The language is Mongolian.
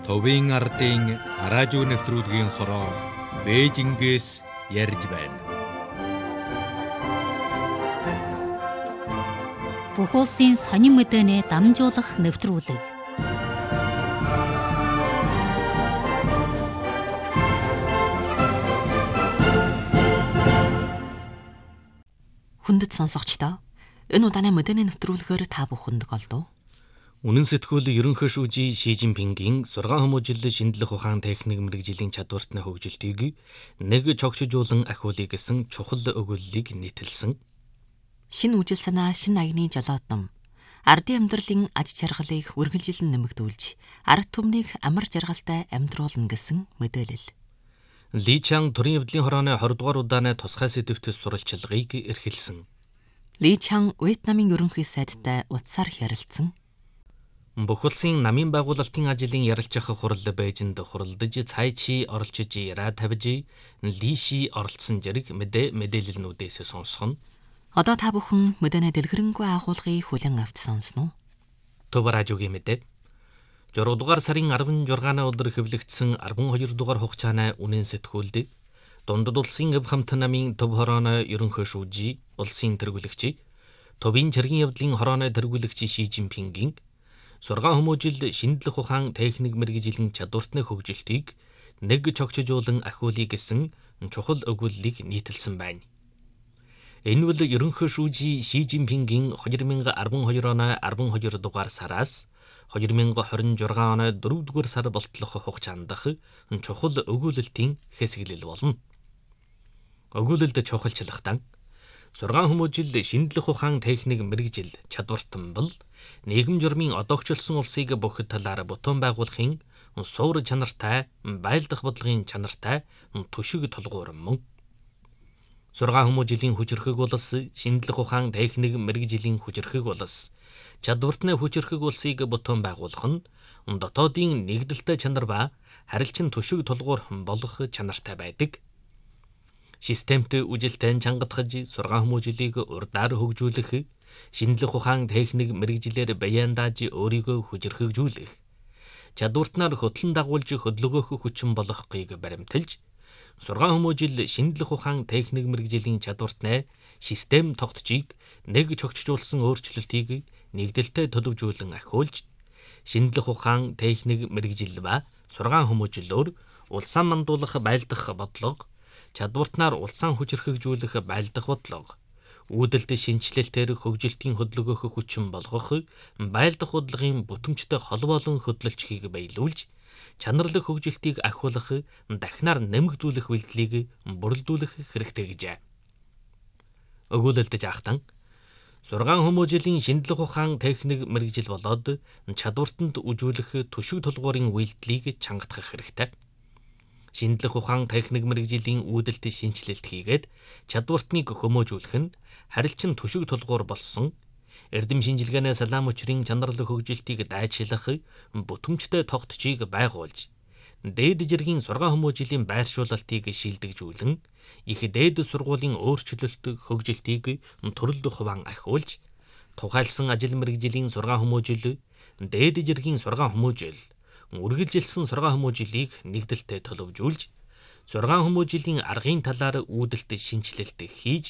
Товын ардын араажуу нэвтрүүлгийн хороо Бээжингээс ярьж байна. Бүх улсын сонин мэдээний дамжуулах нэвтрүүлэг. Хүндэт сонсогчдоо энэ удааны мэдээний нэвтрүүлгээр та бүхэнд голдов. Үнэн сэтгүүл ерөнхий шүүжий Ши Жинпингийн 6 хүмүүжил шинжлэх ухаан техник мэрэгжлийн чадвартны хөгжилтийг нэг чогшижуулан ахиулъя гэсэн чухал өгүүллийг нийтэлсэн. Шинэ үжил санаа, шинэ аяны жолоодном ардын амьдралын аж жаргалыг үргэлжилэн нэмэгдүүлж, ард түмнийг амар жаргалтай амьдруулна гэсэн мэдээлэл. Ли Чан төрийн явдлын хорооны 20 дугаар удааны тусгай сэдвтс сурвалжлагыг эрхэлсэн. Ли Чан Вьетнамын ерөнхий сайдтай утсаар ярилцсан. Бүх улсын намын байгуулалтын ажлын ярилцах хурал Бээжинд хуралдаж цайчи оролцож яриа тавьж Ли Ши оролцсон зэрэг мэдээлэлнүүдээс сонсгоно. Одоо та бүхэн мэдээний дэлгэрэнгүй агуулгыг хүлээн авч сонсно. Төв радиогийн мэдээ. 6 дугаар сарын 16-ны өдөр хэвлэгдсэн 12 дугаар хугацааны үнэн сэтгүүлд Дундад улсын өв хамт намын төв хорооны ерөнхий шүүжий, улсын тэргүүлэгч, төвийн цэргийн явдлын хорооны тэргүүлэгч Ши Жинпингийн 6 хүмүүжил шинжлэх ухаан техник мэрэгжлийн чадвартны хөгжилтийг нэг чогшижуулан ахиулъя гэсэн чухал өгүүллийг нийтэлсэн байна. Энэ бол ерөнхий шүүжий Ши Жинпингийн 2012 оны 12 дугаар сараас 2026 оны 4 дугаар сар болтлох хугацаанд чухал өгүүлэлтийн хэсэглэл болно. Өгүүлэлд чухалчлахтан 6 хүмүүжил шинжлэх ухаан техник мэрэгжил чадвартан бол нийгэм журмын одоогчлсон улсыг бүх талаар бүтэн байгуулахын суур чанартай, байлдах бодлогын чанартай түшиг тулгуур мөн. 6 хүмүүжлийн хүчирхэг улс, шинжлэх ухаан техник мэрэгжлийн хүчирхэг улс, чадвартны хүчирхэг улсыг бүтэн байгуулах нь дотоодын нэгдэлтэй чанар ба харилцан түшиг тулгуур болох чанартай байдаг. Системтэй үжилтэн чангатгаж 6 хүмүүжлийг урдаар хөгжүүлэх, шинжлэх ухаан техник мэрэгжлээр баяндааж өөрийгөө хүчирхэгжүүлэх, чадвартнаар хөтлөн дагуулж хөдөлгөөх хүчин болохыг баримталж, 6 хүмүүжил шинжлэх ухаан техник мэрэгжлийн чадвартны систем тогтчийг нэг чогшижуулсан өөрчлөлтийг нэгдэлтэй төлөвжүүлэн ахиулж, шинжлэх ухаан техник мэрэгжил ба 6 хүмүүжлөөр улсаа мандуулах байлдах бодлого, чадвартнаар улсаа хүчирхэгжүүлэх байлдах бодлого, үүдэлт шинжилэлтээр хөгжилтийн хөдөлгөөх хүчин болгох, байлдах бодлогын бүтэмжтэй холбоолон хөдөлгөлчгийг баялуулж, чанарлаг хөгжилтийг ахиулах, дахинаар нэмэгдүүлэх үйлдэлийг бүрэлдүүлэх хэрэгтэй гэжээ. Өгүүлэлт жаахтан 6 хүмүүжлийн шинжлэх ухаан техник мэрэгжил болоод чадвартанд үжүүлэх түшиг тулгуурын үйлдэлийг чангатгах хэрэгтэй. Шинжлэх ухаан техник мэрэгжлийн үүдэлт шинжилэлт хийгээд чадвартныг хүмүүжүүлэх нь харилцан түшиг тулгуур болсон эрдэм шинжилгээний салаам өчрийн чанарлаг хөгжилтийг дайчлах бүтэмжтэй тогтчийг байгуулж, дээд жиргийн 6 хүмүүжлийн байршуулалтыг шилдэгжүүлэн, их дээд сургуулийн өөрчлөлт хөгжилтийг төрөлд хуваан ахиулж, тухайлсан ажил мэрэгжлийн 6 хүмүүжил, дээд жиргийн 6 хүмүүжил, үргэлжилсэн 6 хүмүүжлийг нэгдэлтэй төлөвжүүлж, 6 хүмүүжлийн аргын талаар үүдэлт шинжилэлт хийж,